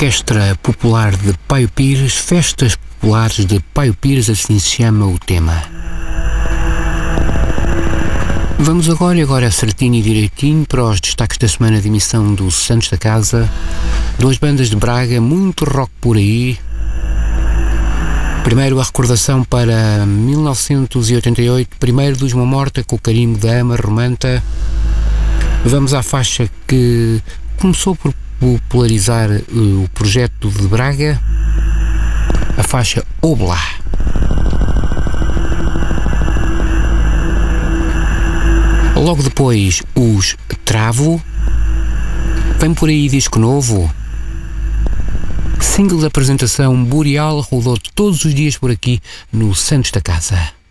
Orquestra Popular de Paio Pires, Festas Populares de Paio Pires, assim se chama o tema. Vamos agora certinho e direitinho para os destaques da semana de emissão do Santos da Casa. Duas bandas de Braga, muito rock por aí. Primeiro a recordação para 1988, primeiro dos Uma Morta com o carimbo da Ama Romanta. Vamos à faixa que começou por popularizar o projeto de Braga, a faixa Oblá. Logo depois os Travo. Vem por aí disco novo. Single de apresentação Boreal rodou todos os dias por aqui no Santos da Casa.